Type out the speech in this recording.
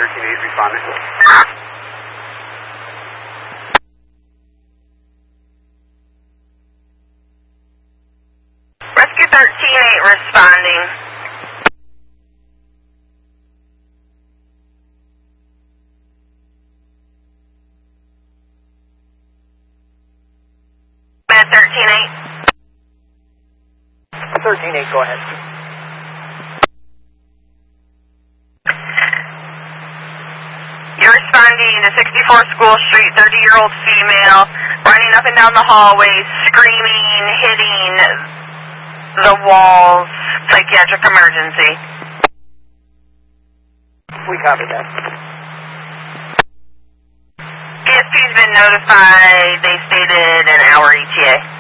13-8 responding. Rescue 13-8 responding. Med 13-8. 13-8, go ahead. You're responding to 64 School Street, 30-year-old female, running up and down the hallway, screaming, hitting the walls, psychiatric emergency. We copy that. ESP's been notified. They stated an hour ETA.